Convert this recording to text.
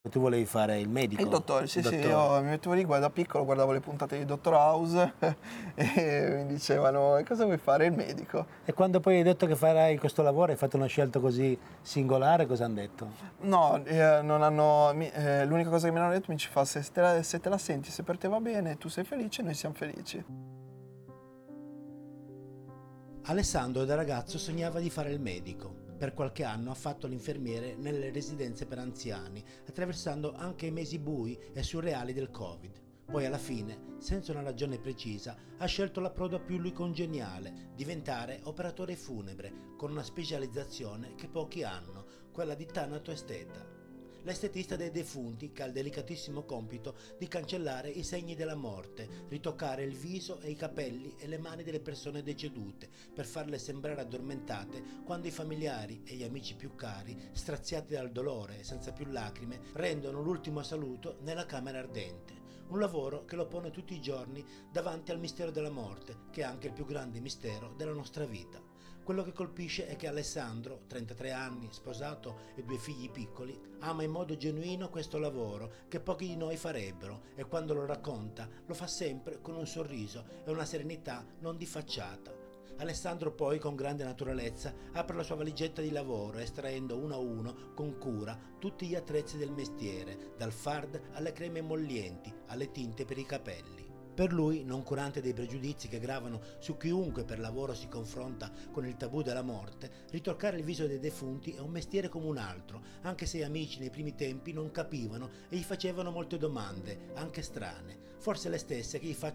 Tu volevi fare il medico? Il dottore, sì, Il sì, dottore. io mi mettevo lì, da piccolo guardavo le puntate di Dottor House e mi dicevano, e cosa vuoi fare? Il medico. E quando poi hai detto che farai questo lavoro, hai fatto una scelta così singolare, cosa hanno detto? No, non hanno, l'unica cosa che mi hanno detto, mi ci fa, se te la senti, se per te va bene, tu sei felice, noi siamo felici. Alessandro da ragazzo sognava di fare il medico. Per qualche anno ha fatto l'infermiere nelle residenze per anziani, attraversando anche i mesi bui e surreali del Covid. Poi alla fine, senza una ragione precisa, ha scelto l'approdo più lui congeniale, diventare operatore funebre, con una specializzazione che pochi hanno, quella di tanatoesteta. L'estetista dei defunti che ha il delicatissimo compito di cancellare i segni della morte, ritoccare il viso e i capelli e le mani delle persone decedute per farle sembrare addormentate quando i familiari e gli amici più cari, straziati dal dolore e senza più lacrime, rendono l'ultimo saluto nella camera ardente. Un lavoro che lo pone tutti i giorni davanti al mistero della morte, che è anche il più grande mistero della nostra vita. Quello che colpisce è che Alessandro, 33 anni, sposato e 2 figli piccoli, ama in modo genuino questo lavoro che pochi di noi farebbero e quando lo racconta lo fa sempre con un sorriso e una serenità non di facciata. Alessandro poi con grande naturalezza apre la sua valigetta di lavoro estraendo uno a uno con cura tutti gli attrezzi del mestiere, dal fard alle creme emollienti, alle tinte per i capelli. Per lui, noncurante dei pregiudizi che gravano su chiunque per lavoro si confronta con il tabù della morte, ritoccare il viso dei defunti è un mestiere come un altro, anche se gli amici nei primi tempi non capivano e gli facevano molte domande, anche strane, forse le stesse che gli faccio